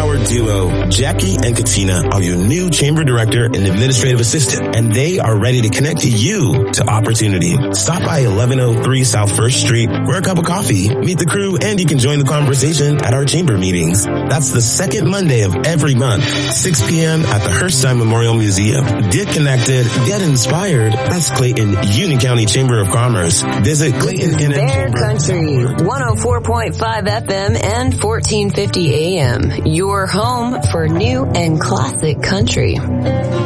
power duo. Jackie and Katina are your new chamber director and administrative assistant, and they are ready to connect you to opportunity. Stop by 1103 South 1st Street for a cup of coffee, meet the crew, and you can join the conversation at our chamber meetings. That's the second Monday of every month, 6 p.m. at the Herstein Memorial Museum. Get connected, get inspired. That's Clayton Union County Chamber of Commerce. Visit Clayton in Bear Country, 104.5 FM and 1450 AM. Your home for new and classic country.